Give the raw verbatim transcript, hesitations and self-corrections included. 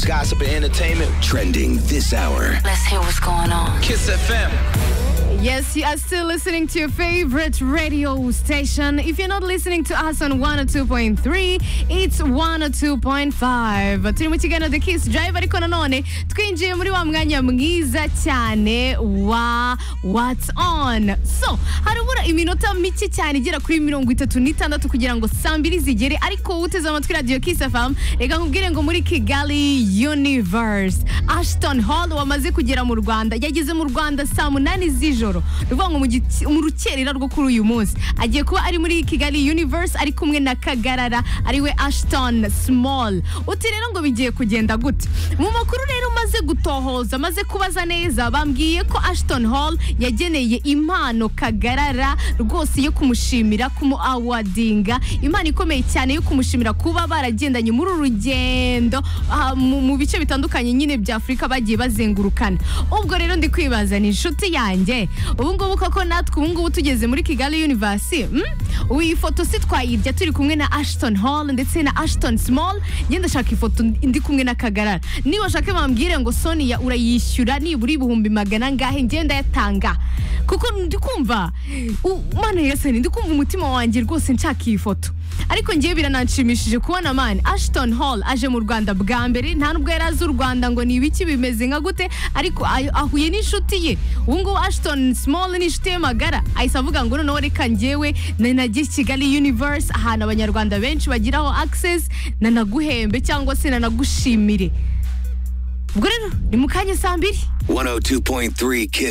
gossip, and entertainment. Trending this hour. Let's hear what's going on. Kiss F M. Yes, you are still listening to your favorite radio station. If you're not listening to us on one oh two point three, it's one oh two point five. Turi mu kiganiro The Kiss Drive, ariko nanone twinjiye muri wa mwanya mwiza cyane wa What's On. So, harubura iminota mike cyane igera kuri mirongo itatu n'itandatu kugira ngo saa mbiri zigere, ariko uteze amatwi radio Kiss F M, reka nkubwire ngo muri Kigali Universe, Ashton Hall wamaze kugera mu Rwanda. Yageze mu Rwanda saa munani z'ijoro. Ruvuga ngo mu rukerera rwo kuri uyu munsi agiye kuba ari muri Kigali Universe ari kumwe na Kagarara ariwe Ashton Small. Uti rero ngo bigiye kugenda gute? Mu makuru rero maze gutohoza, maze kubaza neza, bambwiye ko Ashton Hall yageneye impano Kagarara rwose yo kumushimira, kumu awardinga, impano ikomeye cyane yo kumushimira kuba baragendanye muri urugendo uh, mu bice bitandukanye nyine bya Afrika bagiye bazengurukana. Ubwo rero ndi kwibaza ni inshuti yanjye, ubu ngubu koko natwe ubu ngubu tugeze muri Kigali Universe, hmm? Ubu iyi foto si twayirya turi kumwe na Ashton Hall ndetse na Ashton Small. Ngenda shaka ifoto ndi kumwe na Kagarara. Niba shaka bambwire ngo Sonia urayishyura nibura ibihumbi magana ngahe ngenda yatanga, kuko ndi kumva mana yese ndi kumva umutima wanjye rwose nshaka iyi foto. Ariko ngiye birananshimishije kubona man Ashton Hall aje mu Rwanda bwa mbere, nta nubwo yarazi u Rwanda ngo ni ibiki bimeze nka gute, ariko ahuye n'inshuti ye. Ubu ngubu Ashton Small ni inshuti ye magara, ahise avuga ngo noneho reka njyewe nanajye Kigali Universe, ahantu abanyarwanda benshi bagiraho access, nanaguhembe cyangwa se nanagushimire. Ubwo rero ni mu kanya saa mbiri. one oh two point three Kiss